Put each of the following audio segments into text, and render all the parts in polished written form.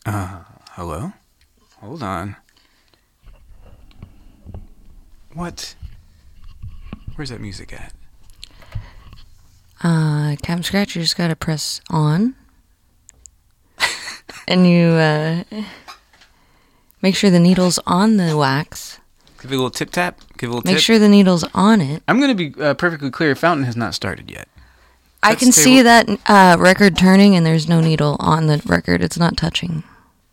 Hello? Hold on. What? Where's that music at? Captain Scratch, you just gotta press on. And you, make sure the needle's on the wax. Give it a little tip tap. Give it a little Make tip. sure the needle's on it. I'm going to be perfectly clear. Fountain has not started yet. I can see that record turning, and there's no needle on the record. It's not touching.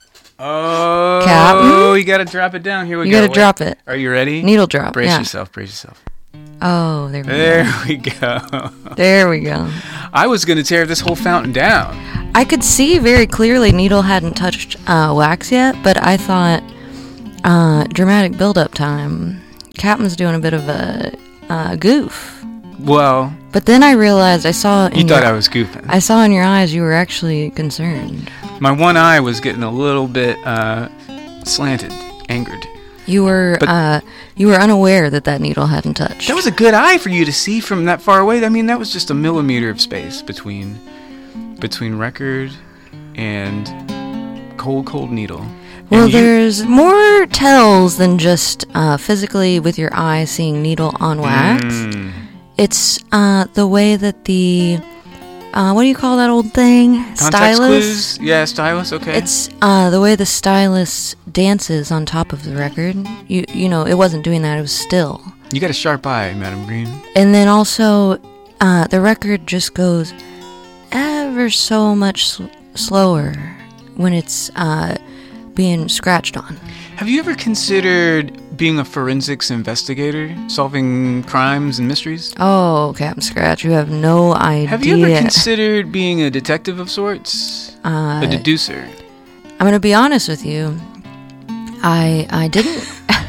Oh, Captain? You got to drop it down. Here we go. You gotta drop it. Are you ready? Needle drop. Brace yeah. yourself. Brace yourself. Oh, there we go. There we go. There we go. I was going to tear this whole fountain down. I could see very clearly needle hadn't touched wax yet, but I thought dramatic build-up time. Captain's doing a bit of a goof. Well, But then I realized I saw in you thought I was goofing. I saw in your eyes you were actually concerned. My one eye was getting a little bit slanted, angered. You were unaware that needle hadn't touched. That was a good eye for you to see from that far away. I mean, that was just a millimeter of space between record and cold needle. Well, there's more tells than just physically with your eye seeing needle on wax. It's the way that the what do you call that old thing? Context Stylus. clues? Yeah, stylus. Okay. It's the way the stylus dances on top of the record. You know, it wasn't doing that. It was still. You got a sharp eye, Madam Green. And then also, the record just goes ever so much slower when it's being scratched on. Have you ever considered being a forensics investigator, solving crimes and mysteries? Oh, Captain Scratch, you have no idea. Have you ever considered being a detective of sorts? A deducer? I'm going to be honest with you. I didn't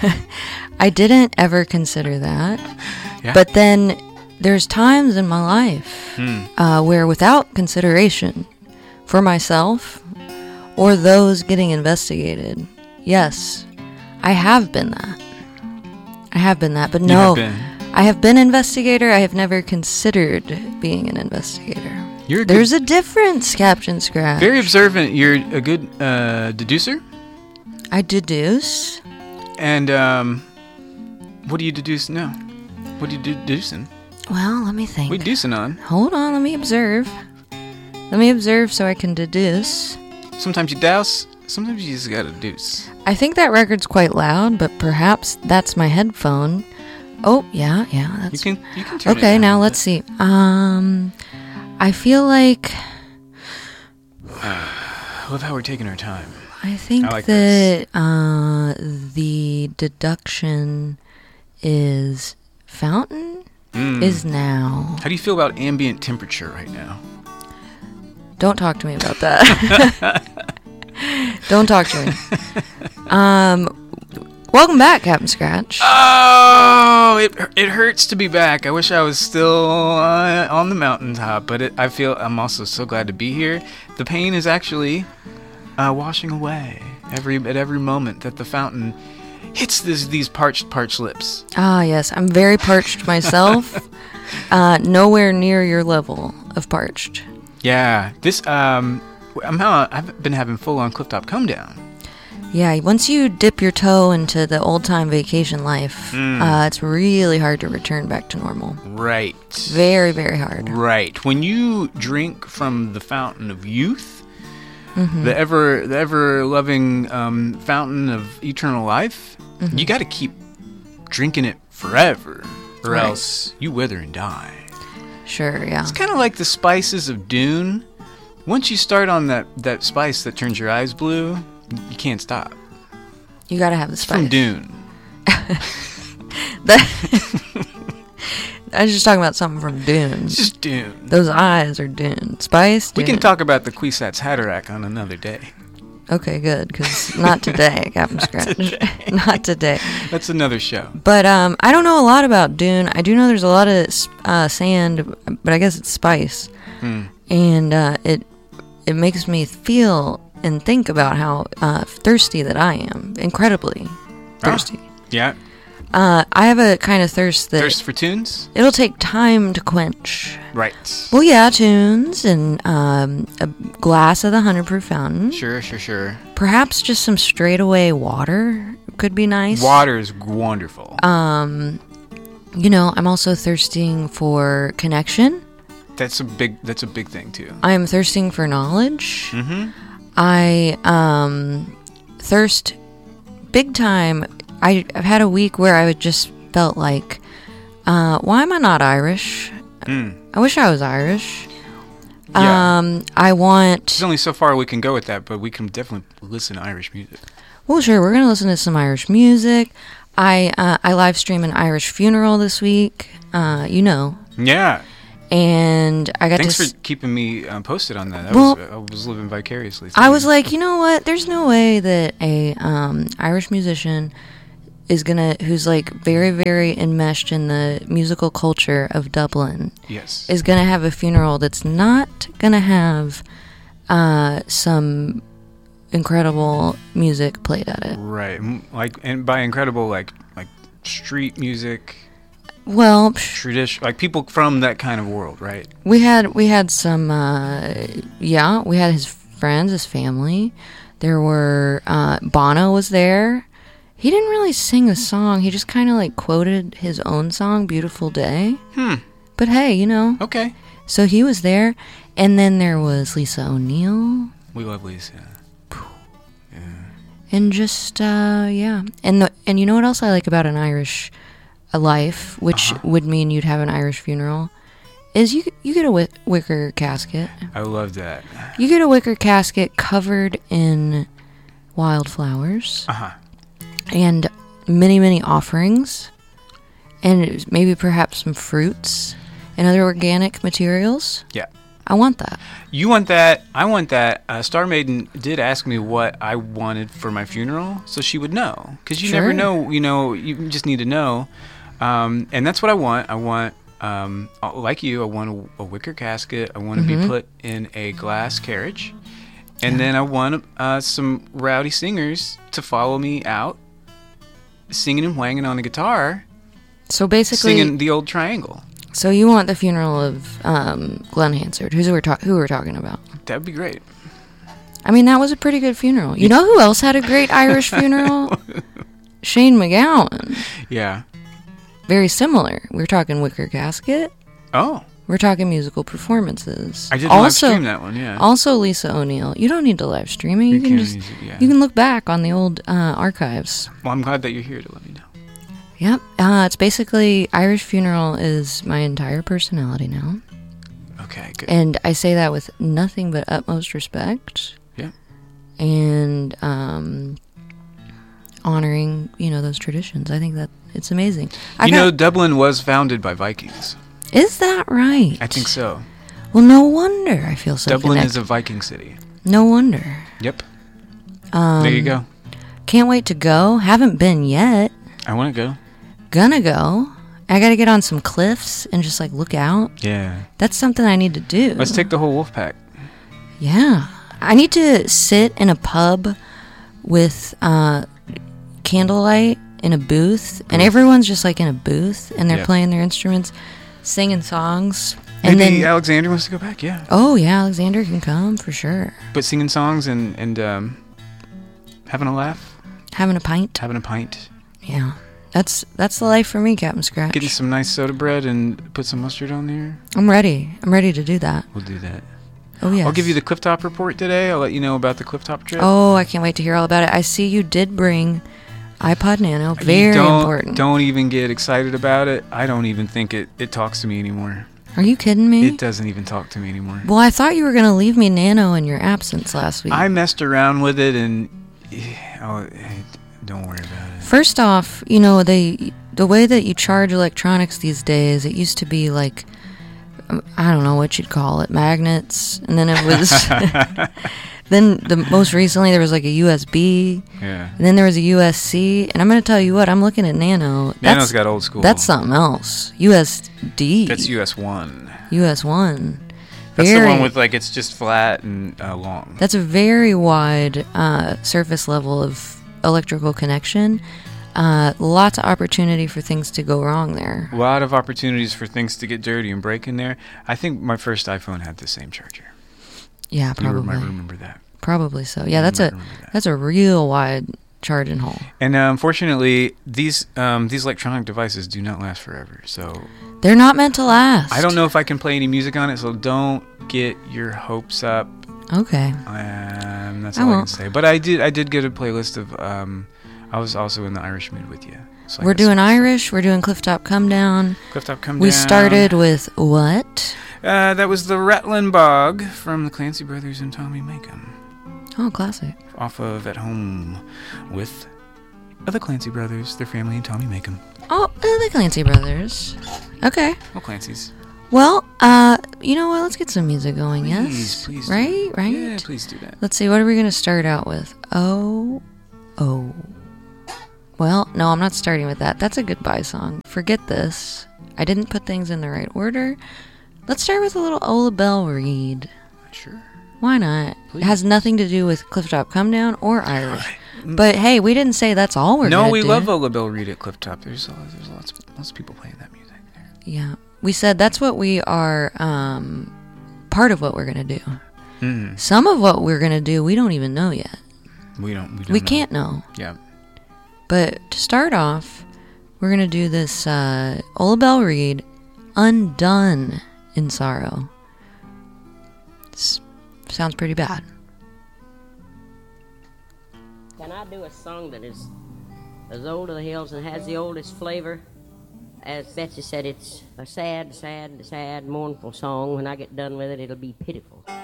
I didn't ever consider that. Yeah. But then there's times in my life where without consideration for myself or those getting investigated, yes, I have been that. But no, I have been investigator. I have never considered being an investigator. There's a difference, Captain Scratch. Very observant. You're a good deducer? I deduce. And what do you deduce now? What are you deducing? Well, let me think. What are you deducing on? Hold on, let me observe. Let me observe so I can deduce. Sometimes you douse, sometimes you just gotta deduce. I think that record's quite loud, but perhaps that's my headphone. Oh, yeah, that's... You can turn it Okay, down now let's see. I feel like... I love how we're taking our time. I think I like that the deduction is fountain is now. How do you feel about ambient temperature right now? Don't talk to me about that. Don't talk to me. Welcome back, Captain Scratch. Oh, it hurts to be back. I wish I was still on the mountaintop, but I'm also so glad to be here. The pain is actually washing away at every moment that the fountain hits these parched lips. Ah, yes, I'm very parched myself. Nowhere near your level of parched. Yeah, this I've been having full-on clifftop come down. Yeah, once you dip your toe into the old-time vacation life, it's really hard to return back to normal. Right. Very, very hard. Right. When you drink from the fountain of youth, the ever-loving fountain of eternal life, you got to keep drinking it forever, or else you wither and die. Sure, yeah. It's kind of like the spices of Dune. Once you start on that spice that turns your eyes blue, you can't stop. You gotta have the It's spice. from Dune. I was just talking about something from Dune. It's just Dune. Those eyes are Dune. Spice, Dune. We can talk about the Kwisatz Haderach on another day. Okay, good, because not today, Captain Scratch. Not today. That's another show. But I don't know a lot about Dune. I do know there's a lot of sand, but I guess it's spice. And it makes me feel and think about how thirsty that I am. Incredibly thirsty. Yeah. I have a kind of thirst that Thirst for tunes? it'll take time to quench. Right. Well, yeah, tunes and a glass of the 100 proof fountain. Sure. Perhaps just some straightaway water could be nice. Water's wonderful. I'm also thirsting for connection. That's a big thing too. I am thirsting for knowledge. Mm-hmm. I thirst big time. I've had a week where I just felt like, why am I not Irish? I wish I was Irish. Yeah. There's only so far we can go with that, but we can definitely listen to Irish music. Well, sure, we're going to listen to some Irish music. I live stream an Irish funeral this week, Yeah. And I got Thanks for keeping me posted on that. I was living vicariously. I was like, you know what? There's no way that a Irish musician who's like very, very enmeshed in the musical culture of Dublin, yes, is gonna have a funeral that's not gonna have some incredible music played at it. Right, and by incredible, like street music. Well, tradition, like people from that kind of world, right? We had some, we had his friends, his family. There were, Bono was there. He didn't really sing a song. He just kind of like quoted his own song, Beautiful Day. But hey, Okay. So he was there. And then there was Lisa O'Neill. We love Lisa. Yeah. And just, yeah. And you know what else I like about an Irish life, which would mean you'd have an Irish funeral, is you get a wicker casket. I love that. You get a wicker casket covered in wildflowers. And many, many offerings. And maybe perhaps some fruits and other organic materials. Yeah. I want that. You want that. I want that. Star Maiden did ask me what I wanted for my funeral, so she would know. Because you never know, you just need to know. And that's what I want. I want, like you, I want a wicker casket. I want to be put in a glass carriage. And then I want some rowdy singers to follow me out, singing and whanging on the guitar. So basically, singing the old triangle. So you want the funeral of Glenn Hansard, who we're talking about? That'd be great. I mean, that was a pretty good funeral. You know who else had a great Irish funeral? Shane MacGowan. Yeah. Very similar. We're talking wicker casket. Oh. We're talking musical performances. I didn't live stream that one, yeah. Also Lisa O'Neill. You don't need to live stream it. You can look back on the old archives. Well, I'm glad that you're here to let me know. Yep. It's basically, Irish funeral is my entire personality now. Okay, good. And I say that with nothing but utmost respect. Yeah. And honoring, those traditions. I think that it's amazing. Dublin was founded by Vikings. Is that right? I think so. Well, no wonder I feel so Dublin connected. is a Viking city. No wonder. Yep. There you go. Can't wait to go. Haven't been yet. I want to go. Gonna go. I gotta get on some cliffs and just look out. Yeah. That's something I need to do. Let's take the whole wolf pack. Yeah. I need to sit in a pub with candlelight in a booth, and everyone's just in a booth, and they're playing their instruments, singing songs. And Maybe then Alexander wants to go back, yeah. Oh, yeah, Alexander can come, for sure. But singing songs and having a laugh. Having a pint. Having a pint. Yeah. That's the life for me, Captain Scratch. Getting some nice soda bread and put some mustard on there. I'm ready. I'm ready to do that. We'll do that. Oh, yes. I'll give you the Clifftop report today. I'll let you know about the Clifftop trip. Oh, I can't wait to hear all about it. I see you did bring iPod Nano. Very important. Don't even get excited about it. I don't even think it talks to me anymore. Are you kidding me? It doesn't even talk to me anymore. Well, I thought you were going to leave me Nano in your absence last week. I messed around with it and... don't worry about it. First off, the way that you charge electronics these days, it used to be I don't know what you'd call it, magnets, and then it was... Then most recently there was a USB. Yeah. And then there was a USC. And I'm going to tell you what, I'm looking at Nano. Nano's got old school. That's something else. USD. That's US1. US1. That's the one with it's just flat and long. That's a very wide surface level of electrical connection. lots of opportunity for things to go wrong there. A lot of opportunities for things to get dirty and break in there. I think my first iPhone had the same charger. Yeah, You probably. might remember that. Probably so. Yeah, You might remember that. that's a real wide charging hole. And unfortunately, these electronic devices do not last forever. So They're not meant to last. I don't know if I can play any music on it. So don't get your hopes up. Okay. That's I all I can won't. say. But I did get a playlist of. I was also in the Irish mood with you. So I We're guess doing Irish. We're doing Clifftop Come Down. Clifftop Come We Down. started with what? That was the Rattling Bog from the Clancy Brothers and Tommy Makem. Oh, classic. Off of At Home with the Clancy Brothers, their family, and Tommy Makem. Oh, the Clancy Brothers. Okay. Oh, Clancy's. Well, you know what? Let's get some music going, yes? Please do. Right? Right? Yeah, please do that. Let's see, what are we going to start out with? Oh. Well, no, I'm not starting with that. That's a goodbye song. Forget this. I didn't put things in the right order. Let's start with a little Ola Bell Reed. Sure. Why not? Please. It has nothing to do with Clifftop Come Down or Irish. But hey, we didn't say that's all we're No, gonna we do. love Ola Bell Reed at Clifftop. There's lots of people playing that music there. Yeah. We said that's what we are, part of what we're going to do. Mm. Some of what we're going to do, we don't even know yet. We don't We know. can't know. Yeah. But to start off, we're going to do this Ola Bell Reed, Undone in Sorrow. Sounds pretty bad. Can I do a song that is as old as the hills and has the oldest flavor? As Betsy said, it's a sad, mournful song. When I get done with it, it'll be pitiful.